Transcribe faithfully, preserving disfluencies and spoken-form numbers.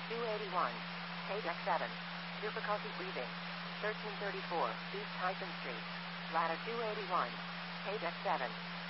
two eighty-one. Page X seven. Difficulty breathing. thirteen thirty-four. East Tyson Street. Ladder two eighty-one. Page X seven.